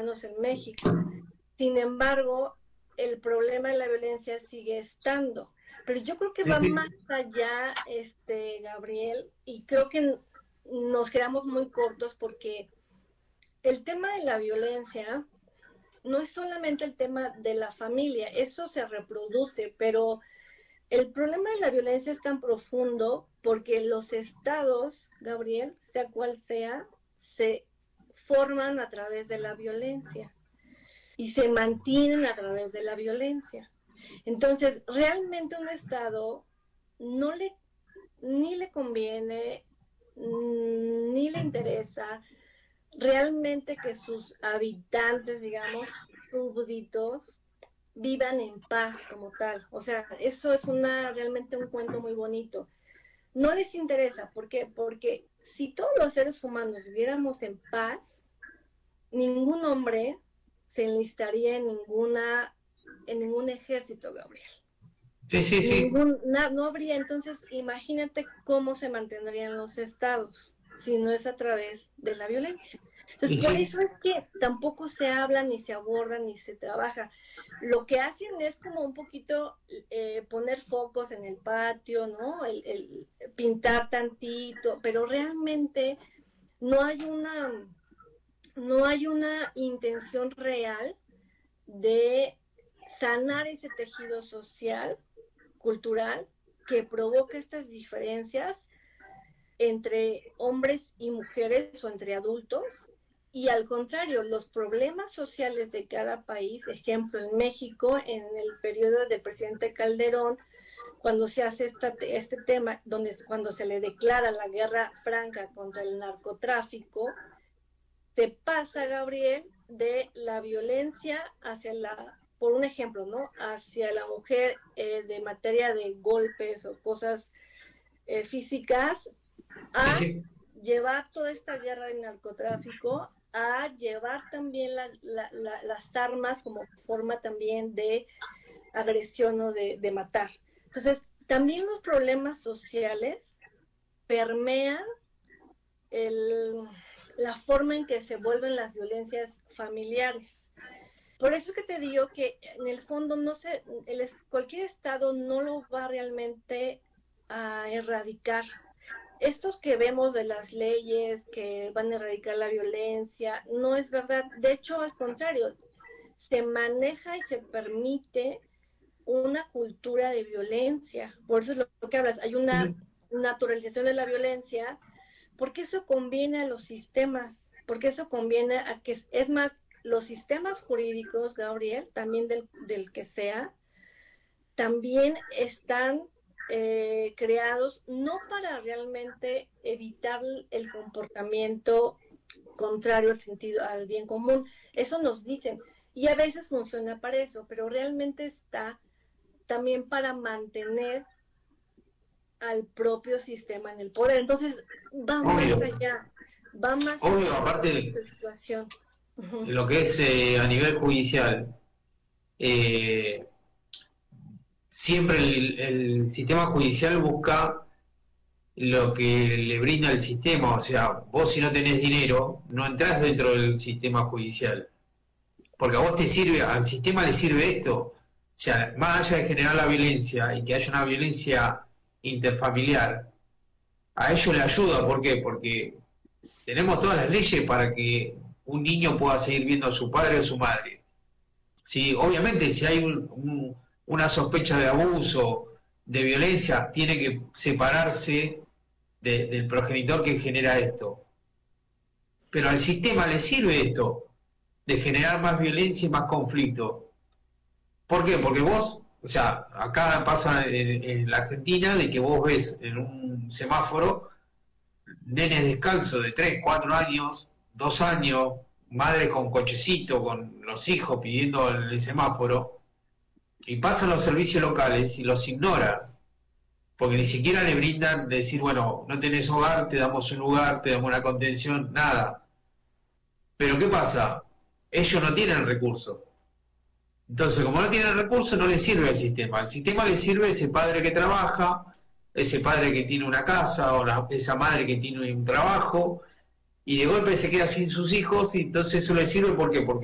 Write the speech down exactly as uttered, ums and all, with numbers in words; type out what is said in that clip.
humanos en México. Sin embargo, el problema de la violencia sigue estando. Pero yo creo que Sí, va sí. más allá, este, Gabriel, y creo que nos quedamos muy cortos porque el tema de la violencia no es solamente el tema de la familia, eso se reproduce, pero el problema de la violencia es tan profundo porque los estados, Gabriel, sea cual sea, se forman a través de la violencia y se mantienen a través de la violencia. Entonces, realmente un estado no le ni le conviene ni le interesa realmente que sus habitantes, digamos, súbditos, vivan en paz como tal. O sea, eso es una realmente un cuento muy bonito. No les interesa, ¿por qué? Porque si todos los seres humanos viviéramos en paz, ningún hombre se enlistaría en ninguna en ningún ejército, Gabriel. Sí, sí, sí. Ningún, na, no habría, entonces imagínate cómo se mantendrían los estados si no es a través de la violencia. Entonces, Y por sí. eso es que tampoco se habla, ni se aborda, ni se trabaja. Lo que hacen es como un poquito eh, poner focos en el patio, ¿no? El, el pintar tantito, pero realmente no hay una, no hay una intención real de sanar ese tejido social cultural que provoca estas diferencias entre hombres y mujeres o entre adultos. Y al contrario, los problemas sociales de cada país, ejemplo, en México, en el periodo del presidente Calderón, cuando se hace esta, este tema, donde cuando se le declara la guerra franca contra el narcotráfico, se pasa, Gabriel, de la violencia hacia la, por un ejemplo, ¿no? Hacia la mujer eh, de materia de golpes o cosas eh, físicas, Sí, a sí. llevar toda esta guerra de narcotráfico, a llevar también la, la, la, las armas como forma también de agresión o de, de matar. Entonces, también los problemas sociales permean el, la forma en que se vuelven las violencias familiares. Por eso que te digo que en el fondo no se, el, cualquier estado no lo va realmente a erradicar. Estos que vemos de las leyes que van a erradicar la violencia, no es verdad. De hecho, al contrario, se maneja y se permite una cultura de violencia. Por eso es lo que hablas. Hay una naturalización de la violencia porque eso conviene a los sistemas, porque eso conviene a que, es más, los sistemas jurídicos, Gabriel, también del, del que sea, también están eh, creados no para realmente evitar el comportamiento contrario al sentido, al bien común, eso nos dicen, y a veces funciona para eso, pero realmente está también para mantener al propio sistema en el poder. Entonces, va más Obvio, allá, va más obvio, allá de este tipo aparte de situación. Uh-huh. lo que es eh, a nivel judicial, eh, siempre el, el sistema judicial busca lo que le brinda el sistema, o sea, vos si no tenés dinero, no entrás dentro del sistema judicial, porque a vos te sirve, al sistema le sirve esto, o sea, más allá de generar la violencia y que haya una violencia interfamiliar, a ello le ayuda, ¿por qué? Porque tenemos todas las leyes para que un niño pueda seguir viendo a su padre o a su madre. Sí, obviamente si hay un, un, una sospecha de abuso, de violencia, tiene que separarse de, del progenitor que genera esto. Pero al sistema le sirve esto, de generar más violencia y más conflicto. ¿Por qué? Porque vos, o sea, acá pasa en, en la Argentina de que vos ves en un semáforo nenes descalzos de tres cuatro años, dos años, madres con cochecito, con los hijos pidiendo el semáforo, y pasan los servicios locales y los ignora, porque ni siquiera le brindan decir, bueno, no tenés hogar, te damos un lugar, te damos una contención, nada. Pero ¿qué pasa? Ellos no tienen recursos. Entonces, como no tienen recursos, no les sirve al sistema. Al sistema le sirve ese padre que trabaja, ese padre que tiene una casa, o la, esa madre que tiene un trabajo, y de golpe se queda sin sus hijos, y entonces eso le sirve, ¿por qué? Porque